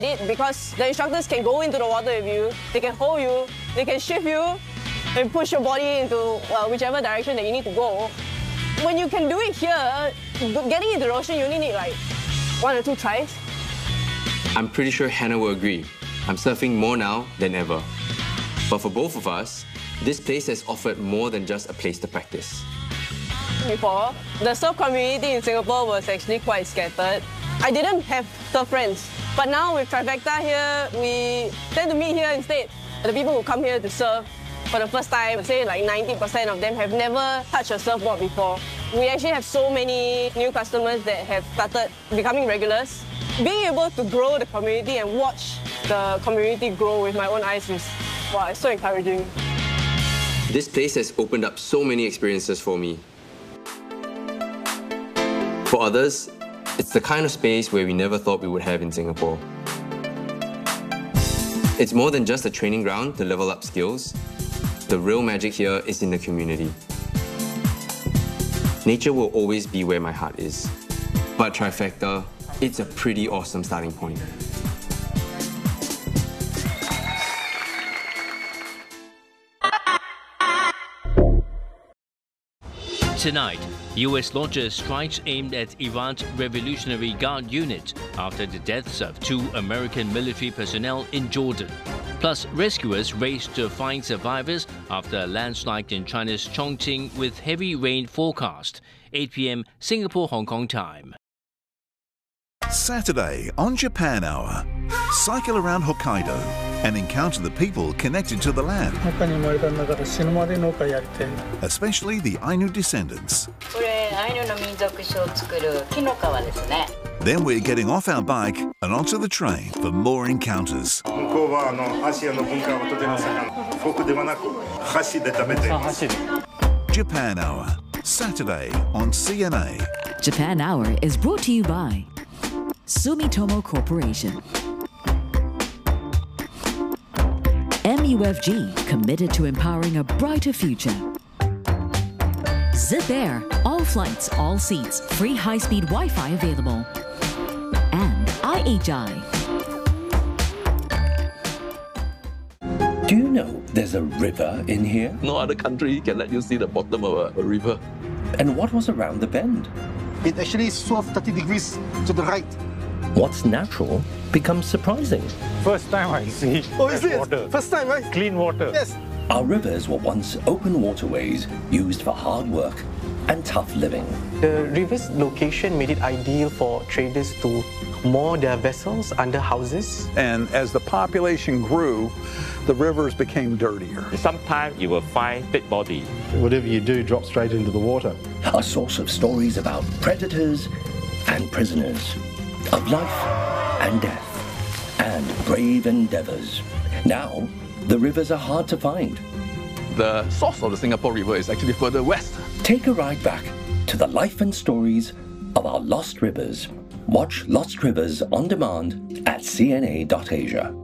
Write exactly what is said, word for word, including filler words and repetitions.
it because the instructors can go into the water with you, they can hold you, they can shift you and push your body into well, whichever direction that you need to go. When you can do it here, getting into the ocean, you only need like one or two tries. I'm pretty sure Hannah will agree. I'm surfing more now than ever. But for both of us, this place has offered more than just a place to practice. Before, the surf community in Singapore was actually quite scattered. I didn't have surf friends. But now with Trifecta here, we tend to meet here instead. The people who come here to surf for the first time, I'd say like ninety percent of them have never touched a surfboard before. We actually have so many new customers that have started becoming regulars. Being able to grow the community and watch the community grow with my own eyes is, wow, it's so encouraging. This place has opened up so many experiences for me. For others, it's the kind of space where we never thought we would have in Singapore. It's more than just a training ground to level up skills. The real magic here is in the community. Nature will always be where my heart is. But Trifecta, it's a pretty awesome starting point. Tonight, U S launches strikes aimed at Iran's Revolutionary Guard unit after the deaths of two American military personnel in Jordan. Plus, rescuers race to find survivors after a landslide in China's Chongqing with heavy rain forecast. eight p m Singapore-Hong Kong time. Saturday on Japan Hour. Cycle around Hokkaido and encounter the people connected to the land. Especially the Ainu descendants. Then we're getting off our bike and onto the train for more encounters. Japan Hour, Saturday on C N A. Japan Hour is brought to you by Sumitomo Corporation. M U F G, committed to empowering a brighter future. Zip Air, all flights, all seats, free high-speed Wi-Fi available. And I H I. Do you know there's a river in here? No other country can let you see the bottom of a, a river. And what was around the bend? It actually swerved thirty degrees to the right. What's natural becomes surprising. First time I see oh, is it? water. First time, right? Clean water. Yes. Our rivers were once open waterways used for hard work and tough living. The river's location made it ideal for traders to moor their vessels under houses. And as the population grew, the rivers became dirtier. Sometimes you will find dead body. Whatever you do drops straight into the water. A source of stories about predators and prisoners, of life and death, and brave endeavors. Now, the rivers are hard to find. The source of the Singapore River is actually further west. Take a ride back to the life and stories of our lost rivers. Watch Lost Rivers on demand at C N A dot Asia.